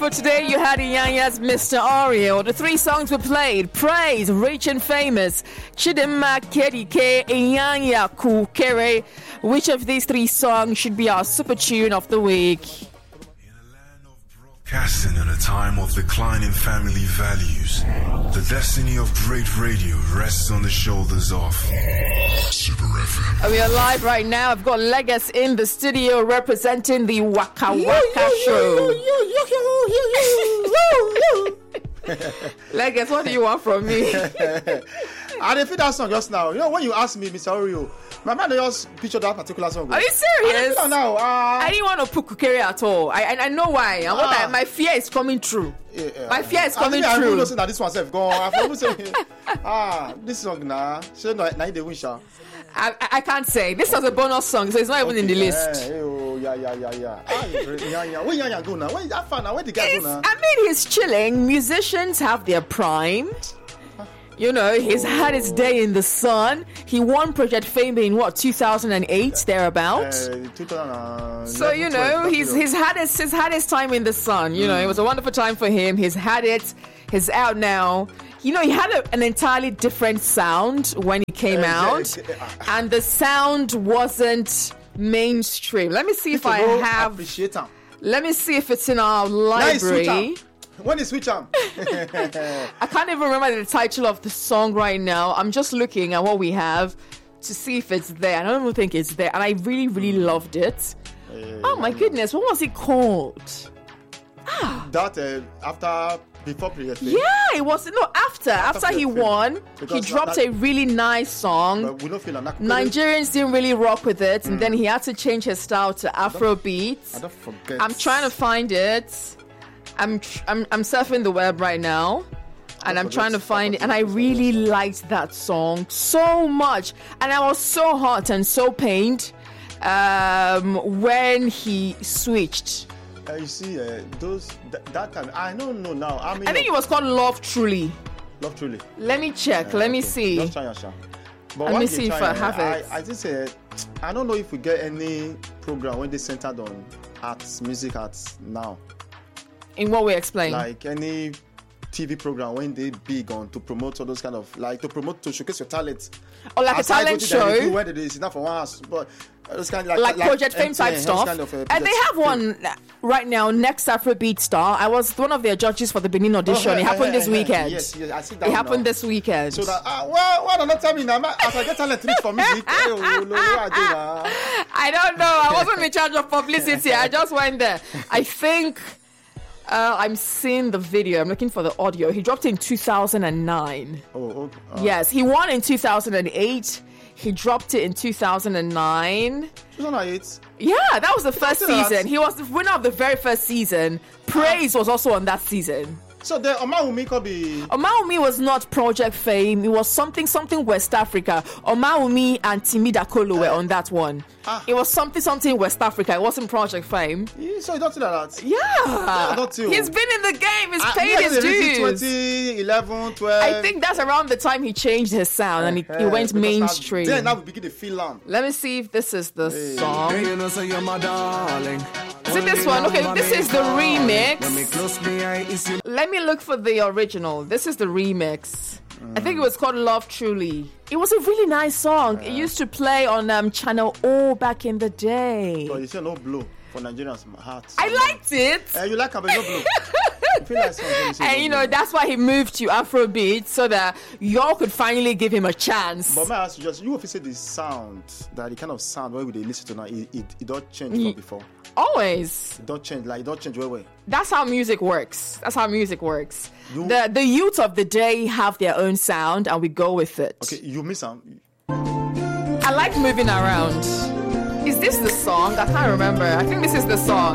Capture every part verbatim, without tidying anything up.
For today, you had Iyanya's Mister Oreo. The three songs we played: Praise, Rich and Famous, Chidinma Kedike, Iyanya Kukere. Which of these three songs should be our super tune of the week? Casting in a time of declining family values, the destiny of great radio rests on the shoulders of Super F M. We are live right now. I've got Legas in the studio representing the Waka Waka Show. Legas, what do you want from me? I didn't feel that song just now. You know, when you asked me, Mister Oreo, my mind just pictured that particular song. Are you serious? I now. Uh, I didn't want to put Kukere at all. I I, I know why. And what I, my fear is coming true. Yeah, yeah. My fear is coming I true. I know that this one's gone. I've say, ah, this song now. So now they win, sha. I, I can't say. This was a bonus song, so it's not even okay, in the list. Yeah, oh, yeah, yeah, yeah, yeah. Ah, yeah, yeah. Where Yanya go now? Where that fan now? Where the guy go now? I mean, he's chilling. Musicians have their prime. You know, he's had his day in the sun. He won Project Fame in what, two thousand eight, thereabouts. Uh, two thousand so you know, he's he's had his he's had his time in the sun. You mm. know, it was a wonderful time for him. He's had it. He's out now. You know, he had a, an entirely different sound when he came out, and the sound wasn't mainstream. Let me see if I have. Let me see if it's in our library. When is switch on? I can't even remember the title of the song right now. I'm just looking at what we have to see if it's there. I don't even think it's there, and I really, really loved it. Uh, oh my goodness, what was it called? Ah, that uh, after. Before previously. Yeah, it was no after after, after he won, he dropped that, a really nice song. We don't feel like Nigerians didn't really rock with it, mm. and then he had to change his style to Afrobeat. I don't forget. I'm trying to find it. I'm tr- I'm I'm surfing the web right now, and I'm trying to find it. And I really liked that song so much, and I was so hot and so pained um, when he switched. Uh, you see, uh, those th- that time I don't know now. I mean, I think it was called Love Truly. Love Truly. Let me check. Uh, Let okay. me see. Just try your shot. Let me see if I have uh, it. I, I just say, I don't know if we get any program when they centered on arts, music arts now. In what way? Explain. Like any T V program when they big on to promote all those kind of like to promote to showcase your talent. Or like Aside a talent show. Where it is not for one house, but. Kind of like, like, like Project Fame type stuff. Kind of, uh, and they have one right now, Next Afrobeat Star. I was one of their judges for the Benin audition. Oh, it happened this weekend. Yes, yes, I see that. It happened now. this weekend. So that, uh, well, why not tell me now? As I get talent treat for music. I don't know. I wasn't in charge of publicity. I just went there. I think uh, I'm seeing the video. I'm looking for the audio. He dropped it in two thousand nine. Oh, okay. Uh, yes, he won in two thousand eight. He dropped it in two thousand nine. two thousand eight? Yeah, that was the first season. That. He was the winner of the very first season. Praise was also on that season. So the Omawumi could be... Omawumi was not Project Fame. It was something, something West Africa. Omawumi and Timi Dakolo were uh, on that one. Ah. It was something, something West Africa. It wasn't Project Fame. Yeah, so he don't do that? Yeah. yeah not too. He's been in the game. He's uh, paid his dues. twenty eleven, twelve I think that's around the time he changed his sound uh, and he, uh, he went mainstream. Then now we begin to feel on. Let me see if this is the hey. song. Hey, you know, so you're my darling. Is it this one? Okay, this is the remix. Let me look for the original. This is the remix. Mm. I think it was called Love Truly. It was a really nice song. Yeah. It used to play on um, Channel O back in the day. But you say no blow for Nigerians' hearts. I liked it. Uh, you like it, but no blow. You feel like you and no you know, blow. That's why he moved to Afrobeat so that y'all could finally give him a chance. But may I ask you just, you if you say the sound, that the kind of sound where we listen to now, it, it, it don't change from before. Always. It don't change, like it don't change way way. That's how music works. That's how music works. You, the the youth of the day have their own sound and we go with it. Okay, you miss some. I like moving around. Is this the song? I can't remember. I think this is the song.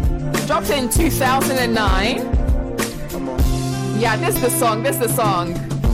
Dropped in two thousand nine. Come on. Yeah, this is the song. This is the song.